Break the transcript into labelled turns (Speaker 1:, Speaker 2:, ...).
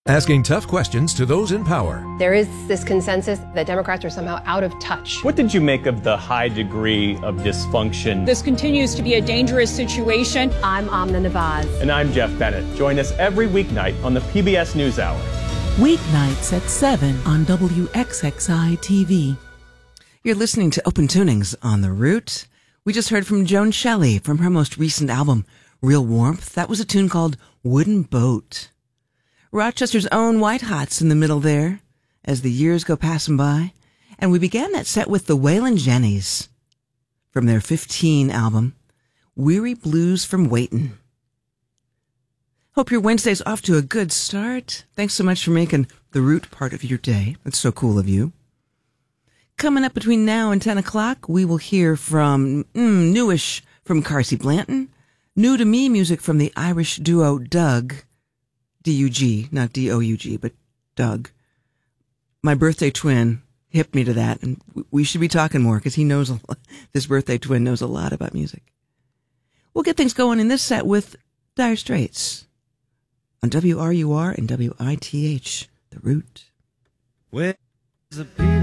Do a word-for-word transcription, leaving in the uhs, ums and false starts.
Speaker 1: Asking tough questions to those in power.
Speaker 2: There is this consensus that Democrats are somehow out of touch.
Speaker 3: What did you make of the high degree of dysfunction?
Speaker 4: This continues to be a dangerous situation.
Speaker 2: I'm Amna Nawaz.
Speaker 3: And I'm Jeff Bennett. Join us every weeknight on the P B S NewsHour.
Speaker 5: Weeknights at seven on W X X I T V.
Speaker 6: You're listening to Open Tunings on The Root. We just heard from Joan Shelley from her most recent album, Real Warmth. That was a tune called Wooden Boat. Rochester's own White Hots in the middle there as the years go passing by. And we began that set with the Waylon Jennys from their fifteen album, Weary Blues from Waitin'. Hope your Wednesday's off to a good start. Thanks so much for making The Root part of your day. That's so cool of you. Coming up between now and ten o'clock, we will hear from mm, newish from Carsey Blanton, new to me music from the Irish duo Doug, D U G, not D O U G, but Doug. My birthday twin hipped me to that, and we should be talking more because he knows, a lot, this birthday twin knows a lot about music. We'll get things going in this set with Dire Straits on W R U R and W I T H, The Root.
Speaker 7: Where's the